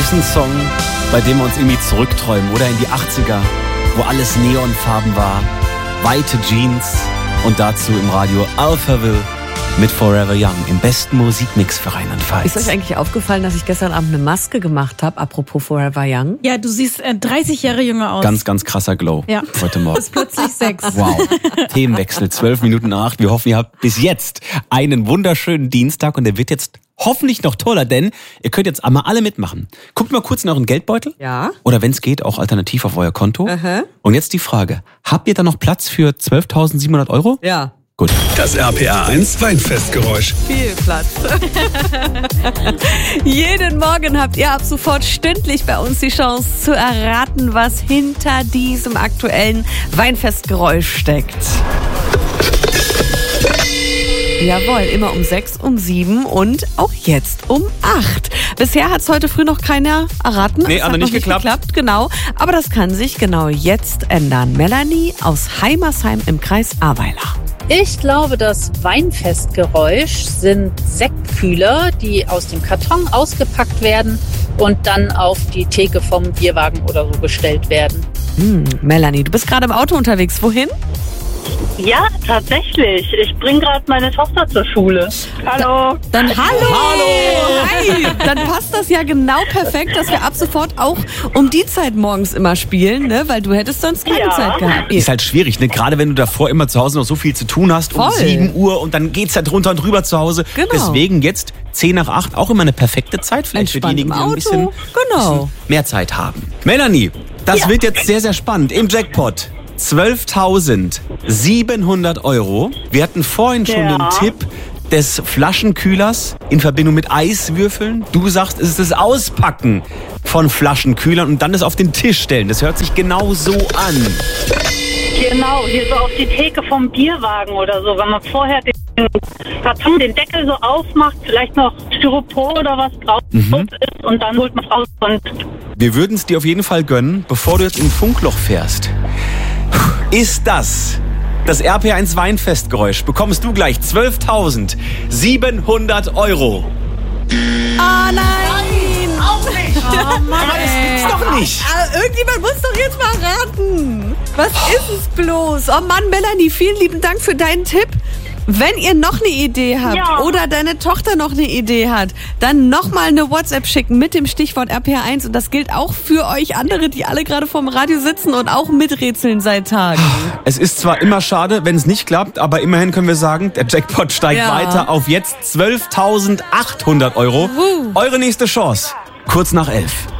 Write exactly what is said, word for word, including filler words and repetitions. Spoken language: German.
ist ein Song, bei dem wir uns irgendwie zurückträumen oder in die achtziger, wo alles Neonfarben war, weite Jeans und dazu im Radio Alphaville mit Forever Young im besten Musikmix für Rheinland-Pfalz. Ist euch eigentlich aufgefallen, dass ich gestern Abend eine Maske gemacht habe, apropos Forever Young? Ja, du siehst äh, dreißig Jahre jünger aus. Ganz, ganz krasser Glow ja. heute Morgen. Ist plötzlich sechs. Wow. Themenwechsel, zwölf Minuten nach acht. Wir hoffen, ihr habt bis jetzt einen wunderschönen Dienstag und der wird jetzt hoffentlich noch toller, denn ihr könnt jetzt einmal alle mitmachen. Guckt mal kurz in euren Geldbeutel. Ja. Oder wenn es geht, auch alternativ auf euer Konto. Aha. Und jetzt die Frage, habt ihr da noch Platz für zwölftausendsiebenhundert Euro? Ja. Gut. Das R P R eins Weinfestgeräusch. Viel Platz. Jeden Morgen habt ihr ab sofort stündlich bei uns die Chance zu erraten, was hinter diesem aktuellen Weinfestgeräusch steckt. Jawohl, immer um sechs, um sieben und auch jetzt um acht. Bisher hat es heute früh noch keiner erraten. Nee, es hat hat noch nicht nicht geklappt. geklappt. Genau, aber das kann sich genau jetzt ändern. Melanie aus Heimersheim im Kreis Ahrweiler. Ich glaube, das Weinfestgeräusch sind Sektkühler, die aus dem Karton ausgepackt werden und dann auf die Theke vom Bierwagen oder so gestellt werden. Hm, Melanie, du bist gerade im Auto unterwegs. Wohin? Ja, tatsächlich. Ich bringe gerade meine Tochter zur Schule. Hallo. Dann hallo. Hallo. Hi. Dann passt das ja genau perfekt, dass wir ab sofort auch um die Zeit morgens immer spielen, ne? Weil du hättest sonst keine Ja. Zeit gehabt. Ist halt schwierig, ne? Gerade wenn du davor immer zu Hause noch so viel zu tun hast, um Voll. sieben Uhr und dann geht's ja drunter und drüber zu Hause. Genau. Deswegen jetzt zehn nach acht auch immer eine perfekte Zeit, vielleicht für Entspannt diejenigen, die im ein bisschen, Auto. Genau. bisschen mehr Zeit haben. Melanie, das Ja. wird jetzt sehr, sehr spannend. Im Jackpot zwölftausendsiebenhundert Euro. Wir hatten vorhin schon Ja. den Tipp des Flaschenkühlers in Verbindung mit Eiswürfeln. Du sagst, es ist das Auspacken von Flaschenkühlern und dann das auf den Tisch stellen. Das hört sich genau so an. Genau, hier so auf die Theke vom Bierwagen oder so. Wenn man vorher den Karton, den Deckel so aufmacht, vielleicht noch Styropor oder was drauf Mhm. ist und dann holt man es raus und Wir würden es dir auf jeden Fall gönnen, bevor du jetzt in Funkloch fährst. Ist das das R P R eins Weinfestgeräusch? Bekommst du gleich zwölftausendsiebenhundert Euro. Ah, nein. Auch nicht. Oh Mann, Das gibt's doch nicht. Aber irgendjemand muss doch jetzt mal raten. Was ist es bloß? Oh Mann, Melanie, vielen lieben Dank für deinen Tipp. Wenn ihr noch eine Idee habt Ja. oder deine Tochter noch eine Idee hat, dann nochmal eine WhatsApp schicken mit dem Stichwort R P R eins. Und das gilt auch für euch andere, die alle gerade vorm Radio sitzen und auch miträtseln seit Tagen. Es ist zwar immer schade, wenn es nicht klappt, aber immerhin können wir sagen, der Jackpot steigt Ja. weiter auf jetzt zwölftausendachthundert Euro. Wuhu. Eure nächste Chance, kurz nach elf.